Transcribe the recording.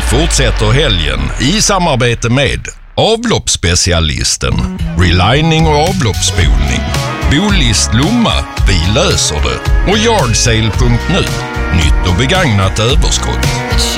fortsätter helgen i samarbete med avloppsspecialisten, relining och avloppsspolning, Bolist Lomma, vi löser det, och Yardsale.nu, nytt och begagnat överskott.